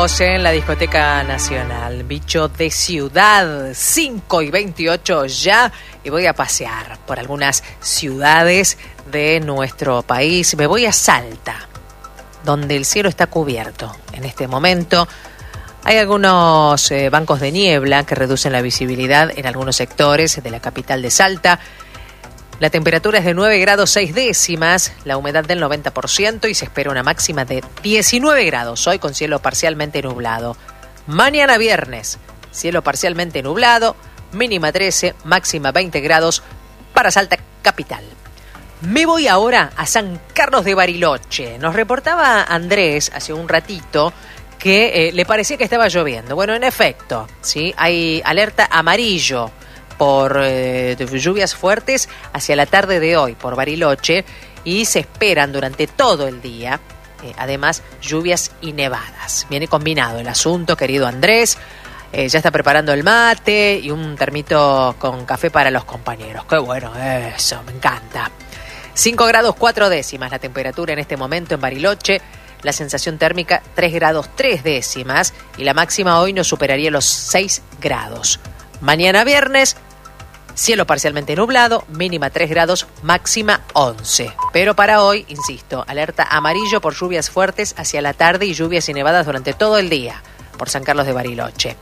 En la Discoteca Nacional, bicho de ciudad, 5:28 ya, y voy a pasear por algunas ciudades de nuestro país. Me voy a Salta, donde el cielo está cubierto. En este momento hay algunos bancos de niebla que reducen la visibilidad en algunos sectores de la capital de Salta. La temperatura es de 9 grados 6 décimas, la humedad del 90% y se espera una máxima de 19 grados, hoy con cielo parcialmente nublado. Mañana viernes, cielo parcialmente nublado, mínima 13, máxima 20 grados para Salta capital. Me voy ahora a San Carlos de Bariloche. Nos reportaba Andrés hace un ratito que le parecía que estaba lloviendo. Bueno, en efecto, ¿sí? Hay alerta amarillo por lluvias fuertes hacia la tarde de hoy por Bariloche y se esperan durante todo el día, además, lluvias y nevadas. Viene combinado el asunto, querido Andrés. Ya está preparando el mate y un termito con café para los compañeros. ¡Qué bueno eso! Me encanta. 5 grados 4 décimas la temperatura en este momento en Bariloche. La sensación térmica 3 grados 3 décimas y la máxima hoy no superaría los 6 grados. Mañana viernes, cielo parcialmente nublado, mínima 3 grados, máxima 11. Pero para hoy, insisto, alerta amarillo por lluvias fuertes hacia la tarde y lluvias y nevadas durante todo el día por San Carlos de Bariloche.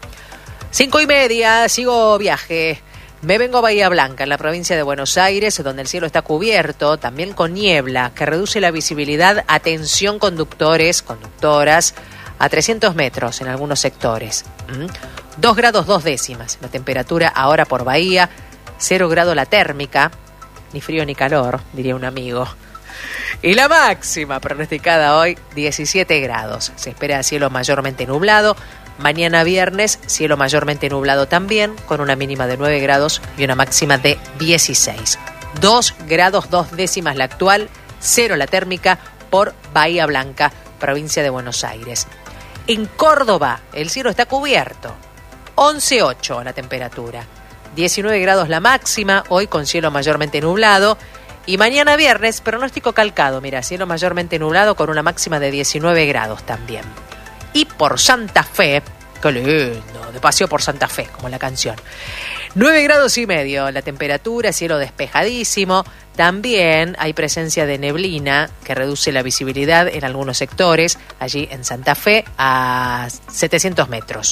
5:30, sigo viaje. Me vengo a Bahía Blanca, en la provincia de Buenos Aires, donde el cielo está cubierto, también con niebla, que reduce la visibilidad. Atención conductores, conductoras, a 300 metros en algunos sectores. 2 grados 2 décimas la temperatura ahora por Bahía. 0 grado la térmica, ni frío ni calor, diría un amigo. Y la máxima pronosticada hoy, 17 grados. Se espera cielo mayormente nublado. Mañana viernes, cielo mayormente nublado también, con una mínima de 9 grados y una máxima de 16. 2 grados 2 décimas la actual, 0 la térmica por Bahía Blanca, provincia de Buenos Aires. En Córdoba, el cielo está cubierto. 11,8 la temperatura. 19 grados la máxima, hoy con cielo mayormente nublado. Y mañana viernes, pronóstico calcado, mira, cielo mayormente nublado con una máxima de 19 grados también. Y por Santa Fe, qué lindo, de paseo por Santa Fe, como la canción. 9 grados y medio la temperatura, cielo despejadísimo. También hay presencia de neblina que reduce la visibilidad en algunos sectores, allí en Santa Fe, a 700 metros.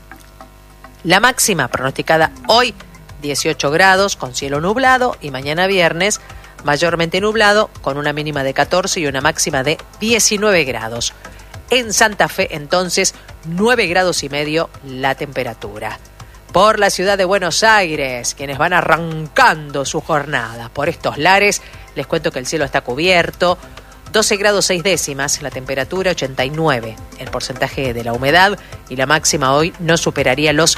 La máxima pronosticada hoy, 18 grados con cielo nublado, y mañana viernes mayormente nublado con una mínima de 14 y una máxima de 19 grados. En Santa Fe entonces 9 grados y medio la temperatura. Por la ciudad de Buenos Aires, quienes van arrancando su jornada por estos lares, les cuento que el cielo está cubierto. 12 grados 6 décimas la temperatura, 89 el porcentaje de la humedad y la máxima hoy no superaría los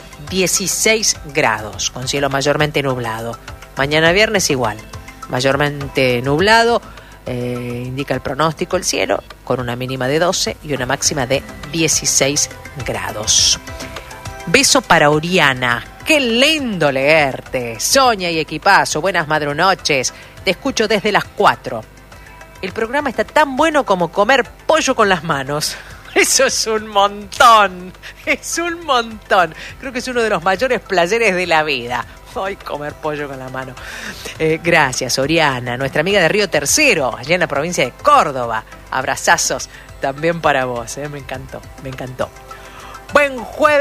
16 grados con cielo mayormente nublado. Mañana viernes igual, mayormente nublado, indica el pronóstico el cielo con una mínima de 12 y una máxima de 16 grados. Beso para Oriana, qué lindo leerte. Sonia y equipazo, buenas madrunoches, te escucho desde las 4. El programa está tan bueno como comer pollo con las manos. Eso es un montón, es un montón. Creo que es uno de los mayores placeres de la vida. Ay, comer pollo con la mano. Gracias, Oriana, nuestra amiga de Río Tercero, allá en la provincia de Córdoba. Abrazazos también para vos, me encantó, me encantó. Buen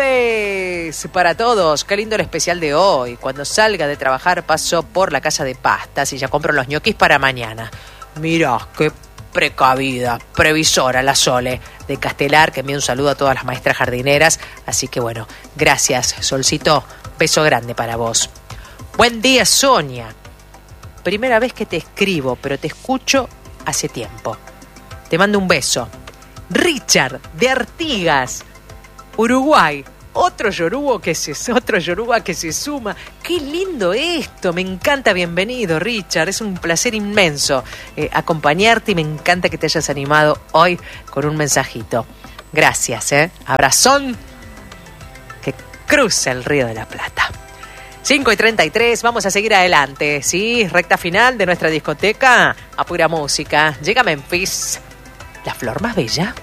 jueves para todos, qué lindo el especial de hoy. Cuando salga de trabajar paso por la casa de pastas y ya compro los ñoquis para mañana. Mirá, qué precavida, previsora la Sole de Castelar, que envía un saludo a todas las maestras jardineras. Así que bueno, gracias, Solcito, beso grande para vos. Buen día, Sonia. Primera vez que te escribo, pero te escucho hace tiempo. Te mando un beso. Richard, de Artigas, Uruguay. Otro yoruba que se suma. Qué lindo esto, me encanta. Bienvenido, Richard, es un placer inmenso acompañarte y me encanta que te hayas animado hoy con un mensajito. Gracias, abrazón que cruza el Río de la Plata. 5:33, vamos a seguir adelante, ¿sí? Recta final de nuestra discoteca a pura música. Llega Memphis, la flor más bella.